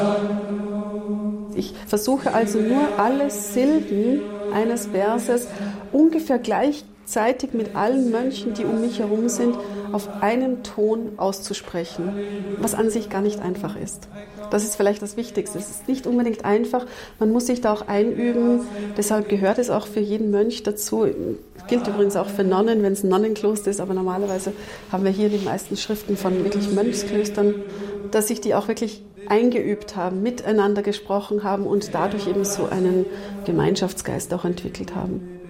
Ich versuche also nur alle Silben eines Verses ungefähr gleichzeitig mit allen Mönchen, die um mich herum sind, auf einen Ton auszusprechen, was an sich gar nicht einfach ist. Das ist vielleicht das Wichtigste. Es ist nicht unbedingt einfach, man muss sich da auch einüben, deshalb gehört es auch für jeden Mönch dazu. Gilt übrigens auch für Nonnen, wenn es ein Nonnenkloster ist, aber normalerweise haben wir hier die meisten Schriften von wirklich Mönchsklöstern, dass sich die auch wirklich eingeübt haben, miteinander gesprochen haben und dadurch eben so einen Gemeinschaftsgeist auch entwickelt haben.